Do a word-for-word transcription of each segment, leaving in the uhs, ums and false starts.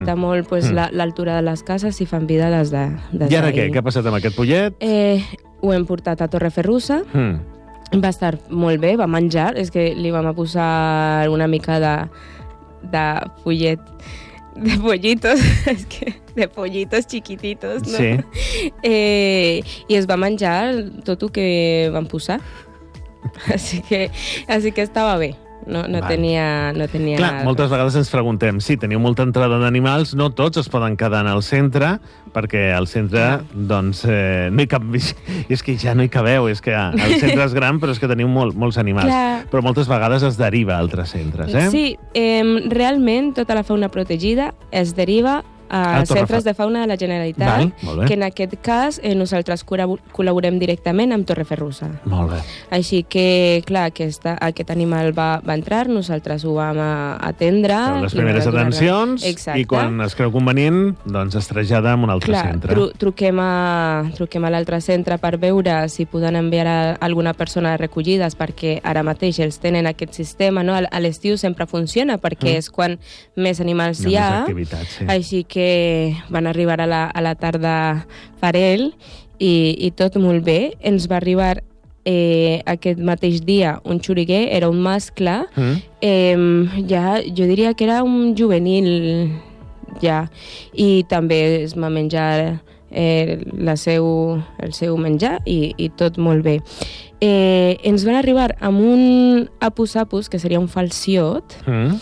Està molt pues, Mm. la- l'altura de les cases i fan vida des de, des I ara d'ahir. què? Què ha passat amb aquest pollet? Eh, ho hem portat a Torreferrusa. Mm. Va estar molt bé, va menjar. És que li vam a posar una mica de, de pollet, de pollitos, és que de pollitos chiquititos, no? Sí. Eh, I es va menjar tot el que van posar. Així que, així que estava bé. No, no, Val. tenia, no tenia... Clar, moltes vegades ens preguntem, sí, teniu molta entrada d'animals, no tots es poden quedar en el centre, perquè al centre, Ah. doncs, eh, no hi cap... I és que ja no hi cabeu, és que el centre és gran, però és que teniu molt, molts animals. Clar. Però moltes vegades es deriva a altres centres, eh? Sí, eh, realment tota la fauna protegida es deriva a Al Torrefa- centres de fauna de la Generalitat, Val, molt bé. que en aquest cas eh, nosaltres col·labo- col·laborem directament amb Torreferrusa. Molt bé. Així que, clar, aquesta, aquest animal va, va entrar, nosaltres ho vam a- atendre. Feu les li vam primeres donar- atencions Exacte. i quan es creu convenient, doncs es trasllada a un altre Clar, centre. tru truquem a, truquem a l'altre centre per veure si poden enviar a alguna persona de recollides, perquè ara mateix ells tenen aquest sistema, no? A l'estiu sempre funciona, perquè Mm. és quan més animals Hi hi ha ha. més activitat, sí. Així que van arribar a la, a la tarda per ell i, i tot molt bé. Ens va arribar eh, aquest mateix dia un xuriguer, era un mascle, Mm. eh, ja, jo diria que era un juvenil ja, i també es va menjar eh, la seu, el seu menjar i, i tot molt bé. Eh, ens van arribar amb un apus-apus, que seria un falciot, Mm.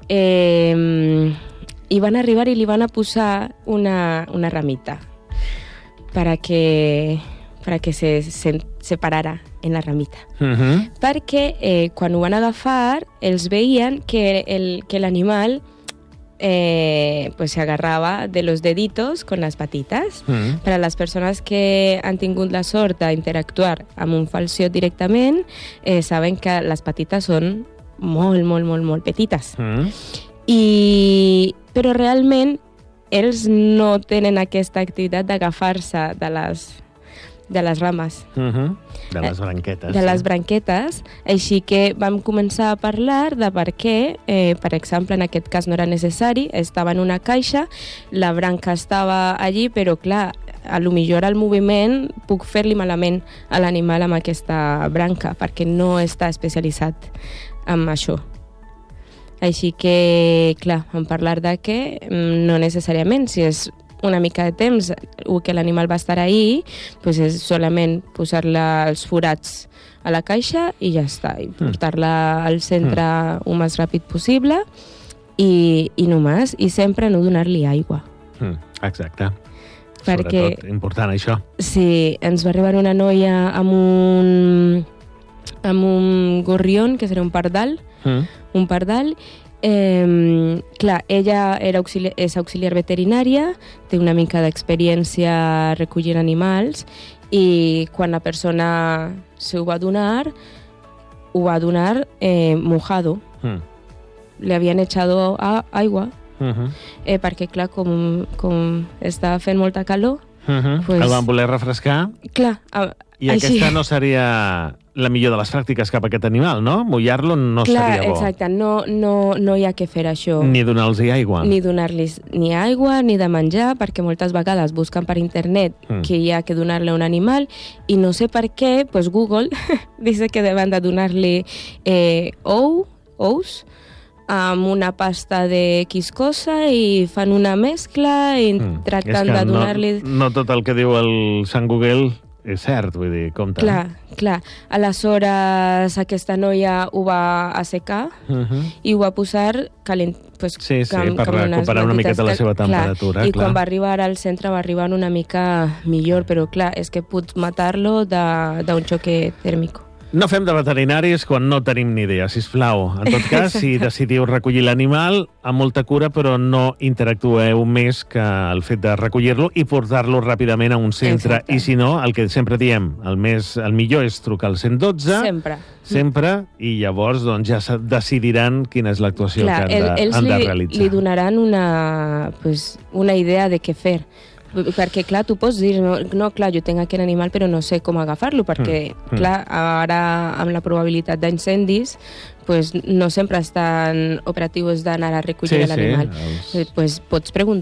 eh, i van arribar i li van a posar una, una ramita para que, para que se, se separara en la ramita. Mm -hmm. Perquè eh, quan ho van agafar, els veien que el que l'animal eh, pues se agarraba de los deditos con las patitas. Mm. Per a les persones que han tingut la sort d'interactuar amb un falciot directament, eh, saben que les patites són molt, molt, molt, molt petites. Mm. I, però realment ells no tenen aquesta activitat d'agafar-se de les, de les rames, Mm -hmm. De les branquetes. de les sí. branquetes, així que vam començar a parlar de per què, eh, per exemple, en aquest cas no era necessari, estava en una caixa, la branca estava allí, però clar, a lo millor al moviment puc fer-li malament a l'animal amb aquesta branca, perquè no està especialitzat en això. Així que, clar, vam parlar de que mm, no necessàriament, si és una mica de temps o que l'animal va estar ahí, pues és solament posar-la als forats a la caixa i ja està, i portar-la al centre mm. el més ràpid possible i, i només, i sempre no donar-li aigua. Mm. Exacte. Perquè, Sobretot, important això. sí, ens va arribar una noia amb un, amb un gorrión, que seria un pardal, Mm. un pardal. Eh, clar, ella era auxili és auxiliar veterinària, té una mica d'experiència recollint animals i quan la persona se ho va donar, ho va donar eh, mojado. Mm. Le havien echado a aigua, Mm -hmm. eh, perquè clar, com, com estava fent molta calor, Mm -hmm. Pues- El van voler refrescar clar, a, i així. aquesta no seria la millor de les pràctiques cap a aquest animal, no? Mullar-lo no Clar, seria bo. exacte, no, no, no hi ha que fer això. Ni donar-los aigua. Ni donar-los ni aigua ni de menjar, perquè moltes vegades busquen per internet Mm. que hi ha que donar-li a un animal i no sé per què, pues Google dice que deuen de donar-li eh, ou, ous amb una pasta de X cosa i fan una mescla i Mm. tracten És que de donar-li... No, no tot el que diu el Sant Google és cert, vull dir, compte. Clar, clar. Aleshores aquesta noia ho va assecar Uh -huh. i ho va posar calent, pues, Sí, sí, com, per com unes recuperar una gotites miqueta la cal- seva temperatura, Clar, I clar. quan va arribar al centre va arribar una mica millor, però clar, és que pots matar-lo de- d'un xoque tèrmic. No fem de veterinaris quan no tenim ni idea, sisplau. En tot cas, si decidiu recollir l'animal, amb molta cura, però no interactueu més que el fet de recollir-lo i portar-lo ràpidament a un centre. Exacte. I si no, el que sempre diem, el, més, el millor és trucar al cent dotze, Sempre. sempre, i llavors doncs, ja se decidiran quina és l'actuació Clar, que han de, el, ells han de li, realitzar. li donaran una, pues, una idea de què fer. perquè, clar, tu pots dir, no, no, clar, jo tinc aquest animal però no sé com agafar-lo, perquè, mm. clar, ara amb la probabilitat d'incendis pues no sempre estan operatius d'anar a recollir sí, l'animal. Sí, els... pues pots preguntar